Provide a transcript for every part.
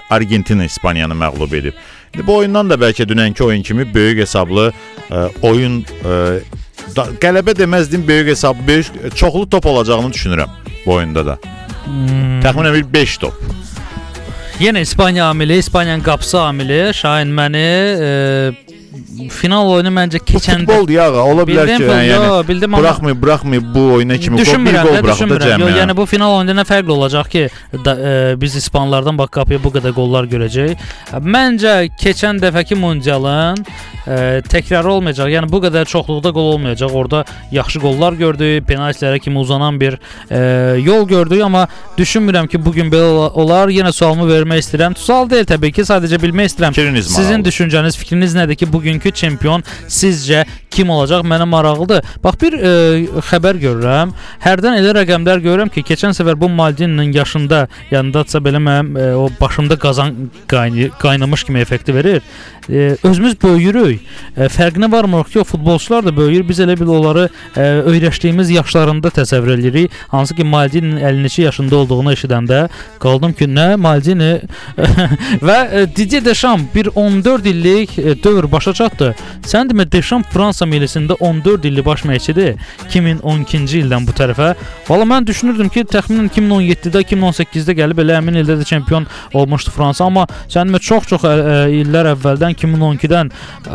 Argentina İspaniyanı məğlub edib. Bu oyundan da bəlkə dünənki oyun kimi böyük hesablı oyun qələbə deməzdim, böyük hesab, böyük çoxlu top olacağını düşünürəm bu oyunda da. Təxminən bir 5 top. Yenə İspaniya amili, İspaniyanın qapısı amili Şahin məni final oyunu məncə keçəndə futboldur ya, ola bilər ki, yəni buraxmayıb bu oyuna kimi bir gol buraxdı cəmi. Yəni bu final oyunda nə fərqli olacaq ki, biz İspanlardan bax qapıya bu qədər qollar görəcək. Məncə keçən dəfəki mundialın təkrarı olmayacaq. Yəni bu qədər çoxluqda qol olmayacaq. Orada yaxşı qollar gördük, penaltilərə kimi uzanan bir yol gördük, amma düşünmürəm ki, bu gün belə olar. Yenə sualımı vermək istəyirəm. Sual deyil təbii ki, sadəcə bilmək istəyirəm. Sizin düşüncəniz, fikriniz nədir ki, bugünkü çempion sizcə kim olacaq? Mənə maraqlıdır. Bax bir xəbər görürəm. Hərdən elə rəqəmlər görürəm ki, keçən səfər bu Maldini'nin yaşında, yanındadsa belə mənim o başımda qazan qaynamış kimi effekti verir. Özümüz böyüyürük. Fərqinə varmırıq ki, o futbolçular da böyüyür. Biz elə bil onları öyrəşdiyimiz yaşlarında təsəvvür edirik. Hansı ki, Maldini'nin 52 yaşında olduğunu eşidəndə qaldım ki, nə Maldini və Didier Deschamps bir 14 illik dövr başa çatdı. Sən demə Deschamps Fransa millisində 14 illik baş məşqçidir 2012-ci ildən bu tərəfə. Valla mən düşünürdüm ki, təxminən 2017-də, 2018-də gəlib elə həmin ildə də çempion olmuşdu Fransa, amma sən demə çox illər əvvəldən 2012-dən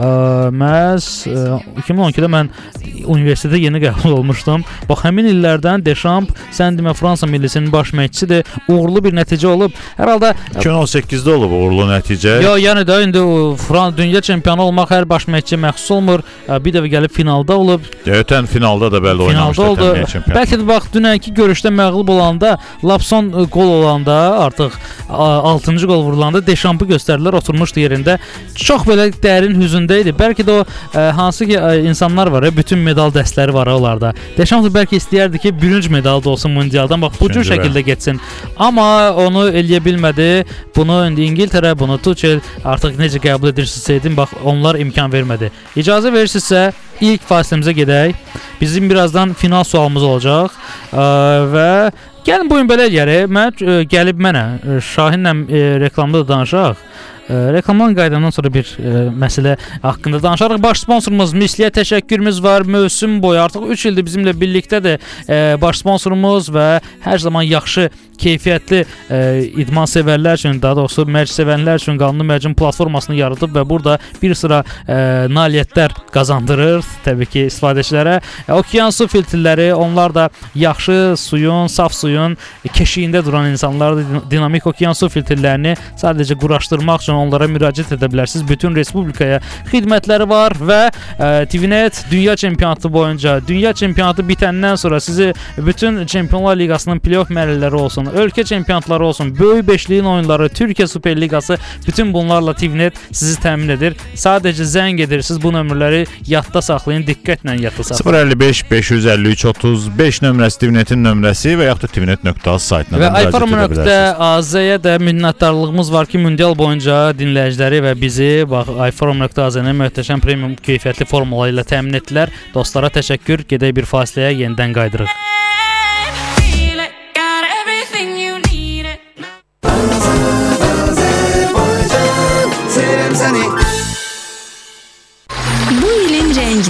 2012-də mən universitetə yeni qəbul olmuşdum. Bax həmin illərdən Deschamps sən demə Fransa millisinin baş məşqçisidir. Uğurlu bir nəticə olub. Hər halda 2018-də olub uğurlu nəticə. Yo, yəni də indi dünya çempionu olmaq hər baş məşqçiyə məxsus olmur. Bir dəfə gəlib finalda olub. Ötən finalda da belə oynamışdı. Bəlkə də bax dünənki görüşdə məğlub olanda, Lapson qol olanda, artıq 6-cı qol vurulanda Dechamps'ı göstərdilər, oturmuşdu yerində. Çox belə dərin hüzündə idi. Bəlkə də o hansı ki insanlar var, bütün medal dəstləri var onlarda. Deschamps bəlkə istəyərdi ki, bürünc medal da olsun mundialdan. Bax bu cür şəkildə getsin. Amma onu eləyə bilmədi. Bunu indi İngiltərə, bunu Tuchel artıq necə qəbul edirsinizsə edin. Bax onlar imkan vermədi. İcazə verirsinizsə ilk fasiləmizə gedək. Bizim birazdan final sualımız olacaq və gəlin bu gün belə eləyək. Gəlib mənə Şahinlə reklamda da danışaq. Reklamdan qayıdandan sonra bir məsələ haqqında danışarıq. Baş sponsorumuz Misliyə təşəkkürümüz var. Mövsüm boyu artıq 3 ildir bizimlə birlikdədir baş sponsorumuz və hər zaman yaxşı, keyfiyyətli idman sevərlər üçün, daha doğrusu mərc sevənlər üçün qanuni mərcin platformasını yaradıb və burada bir sıra nailiyyətlər qazandırır təbii ki istifadəçilərə. Okean su filtrləri, onlar da yaxşı suyun, saf suyun keşiyində duran insanlardır. Dinamik okean su filtrlərini sadəcə quraşdırmaq üçün onlara müraciət edə bilərsiniz. Bütün respublikaya xidmətləri var və TVNet dünya çempionatı boyunca, dünya çempionatı bitəndən sonra sizi bütün Çempionlar Liqasının playoff mərhələləri olsun, ölkə çempionatları olsun, böyük beşliyin oyunları, Türkiyə Super Liqası, bütün bunlarla TVNet sizi təmin edir. Sadəcə zəng edirsiniz, bu nömrələri yadda saxlayın, diqqətlə yadda saxlayın. 055 553 35 nömrəsi TVNetin nömrəsi və yaxud da tvnet.az saytına və iForum.az-yə də minnətdarlığımız var ki, mundial boyunca dinləyiciləri və bizi iForum.az-ın möhtəşəm premium keyfiyyətli formaları ilə təmin etdilər. Dostlara təşəkkür. Gedək bir fasiləyə, yenidən qayıdırıq.